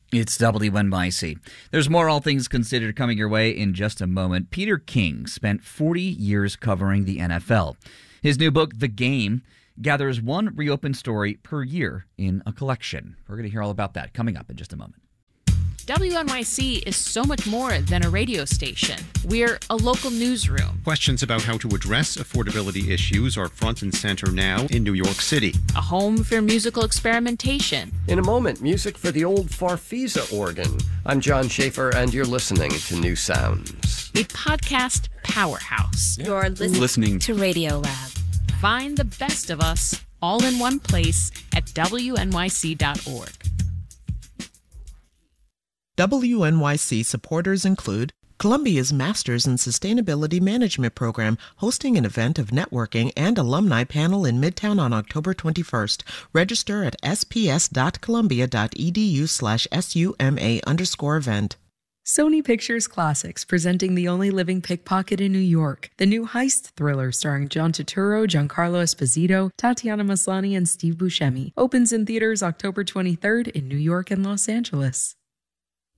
It's WNYC. There's more All Things Considered coming your way in just a moment. Peter King spent 40 years covering the NFL. His new book, The Game, gathers one reopened story per year in a collection. We're going to hear all about that coming up in just a moment. WNYC is so much more than a radio station. We're a local newsroom. Questions about how to address affordability issues are front and center now in New York City. A home for musical experimentation. In a moment, music for the old Farfisa organ. I'm John Schaefer, and you're listening to New Sounds. A podcast powerhouse. You're listening to Radio Lab. Find the best of us all in one place at WNYC.org. WNYC supporters include Columbia's Masters in Sustainability Management program, hosting an event of networking and alumni panel in Midtown on October 21st. Register at sps.columbia.edu/SUMA_event. Sony Pictures Classics, presenting The Only Living Pickpocket in New York, the new heist thriller starring John Turturro, Giancarlo Esposito, Tatiana Maslany, and Steve Buscemi, opens in theaters October 23rd in New York and Los Angeles.